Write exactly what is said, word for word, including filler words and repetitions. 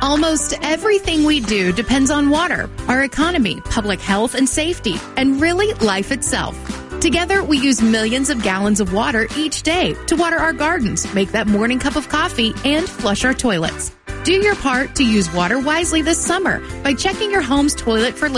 Almost everything we do depends on water, our economy, public health and safety, and really life itself. Together, we use millions of gallons of water each day to water our gardens, make that morning cup of coffee, and flush our toilets. Do your part to use water wisely this summer by checking your home's toilet for